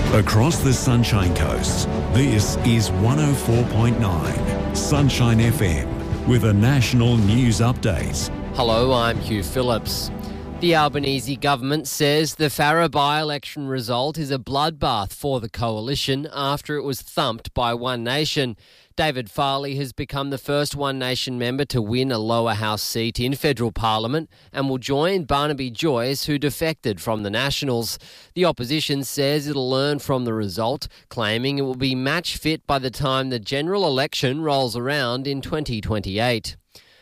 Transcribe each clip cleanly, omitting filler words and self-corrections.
Across the Sunshine Coast, this is 104.9 Sunshine FM with a national news update. Hello, I'm Hugh Phillips. The Albanese government says the Farrer by-election result is a bloodbath for the coalition after it was thumped by One Nation. David Farley has become the first One Nation member to win a lower house seat in federal parliament and will join Barnaby Joyce, who defected from the Nationals. The opposition says it'll learn from the result, claiming it will be match fit by the time the general election rolls around in 2028.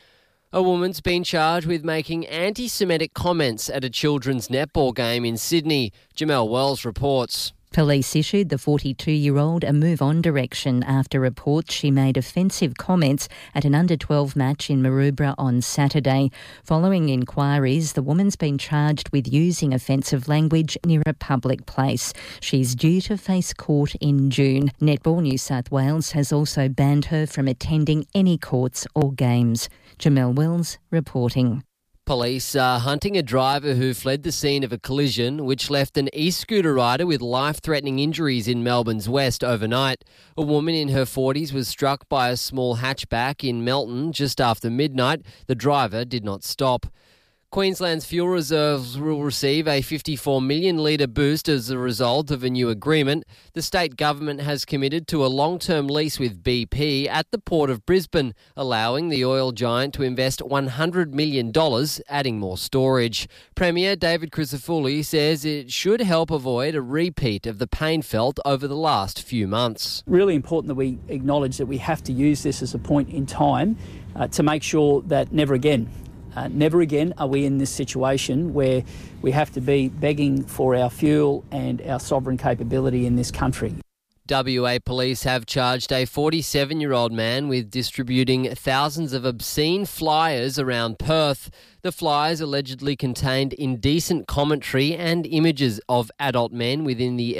A woman's been charged with making anti-Semitic comments at a children's netball game in Sydney. Jamelle Wells reports. Police issued the 42-year-old a move-on direction after reports she made offensive comments at an under-12 match in Maroubra on Saturday. Following inquiries, the woman's been charged with using offensive language near a public place. She's due to face court in June. Netball New South Wales has also banned her from attending any courts or games. Jamelle Wells reporting. Police are hunting a driver who fled the scene of a collision which left an e-scooter rider with life-threatening injuries in Melbourne's west overnight. A woman in her 40s was struck by a small hatchback in Melton just after midnight. The driver did not stop. Queensland's fuel reserves will receive a 54 million litre boost as a result of a new agreement. The state government has committed to a long-term lease with BP at the Port of Brisbane, allowing the oil giant to invest $100 million, adding more storage. Premier David Crisafulli says it should help avoid a repeat of the pain felt over the last few months. Really important that we acknowledge that we have to use this as a point in time to make sure that never again are we in this situation where we have to be begging for our fuel and our sovereign capability in this country. WA police have charged a 47-year-old man with distributing thousands of obscene flyers around Perth. The flyers allegedly contained indecent commentary and images of adult men within the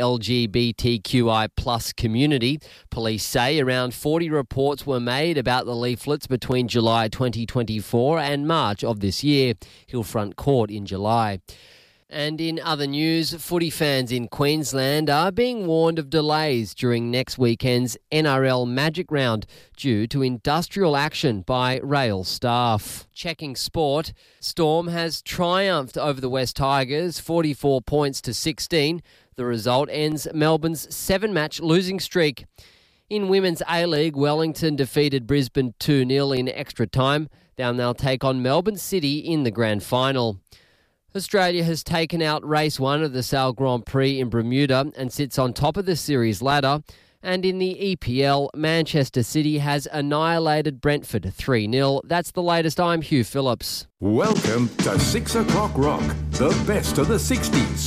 LGBTQI plus community. Police say around 40 reports were made about the leaflets between July 2024 and March of this year. He'll front court in July. And in other news, footy fans in Queensland are being warned of delays during next weekend's NRL Magic Round due to industrial action by rail staff. Checking sport, Storm has triumphed over the West Tigers, 44 points to 16. The result ends Melbourne's 7-match losing streak. In Women's A-League, Wellington defeated Brisbane 2-0 in extra time. They'll take on Melbourne City in the grand final. Australia has taken out race 1 of the Sale Grand Prix in Bermuda and sits on top of the series ladder. And in the EPL, Manchester City has annihilated Brentford 3-0. That's the latest. I'm Hugh Phillips. Welcome to 6 O'Clock Rock, the best of the 60s.